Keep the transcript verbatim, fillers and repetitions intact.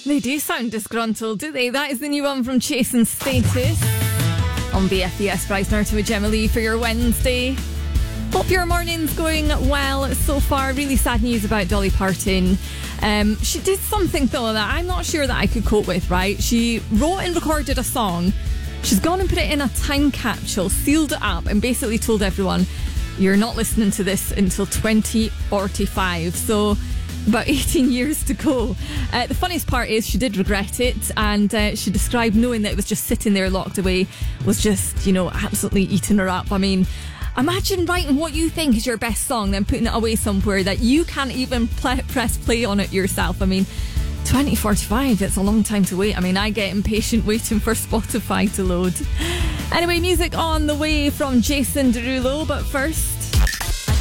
They do sound disgruntled, do they? That is the new one from Chase and Status on B F B S. Bryce Norton with Gemma Lee for your Wednesday. Hope your morning's going well so far. Really sad news about Dolly Parton. Um, she did something though that I'm not sure that I could cope with, right? She wrote and recorded a song. She's gone and put it in a time capsule, sealed it up, and basically told everyone, you're not listening to this until twenty forty-five. So about eighteen years to go. Uh, the funniest part is she did regret it, and uh, she described knowing that it was just sitting there locked away was just, you know, absolutely eating her up. I mean, imagine writing what you think is your best song, then putting it away somewhere that you can't even pl- press play on it yourself. I mean, twenty forty-five, it's a long time to wait. I mean, I get impatient waiting for Spotify to load. Anyway, music on the way from Jason Derulo, but first,